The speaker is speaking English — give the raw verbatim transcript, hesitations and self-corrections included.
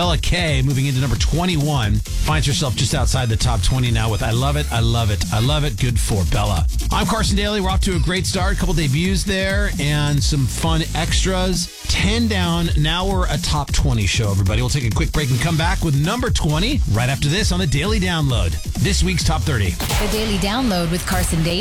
Bella K, moving into number twenty-one, finds herself just outside the top twenty now with I Love It, I Love It, I Love It. Good for Bella. I'm Carson Daly. We're off to a great start. A couple debuts there and some fun extras. ten down. Now we're a top twenty show, everybody. We'll take a quick break and come back with number twenty right after this on the Daily Download. This week's Top thirty. The Daily Download with Carson Daly.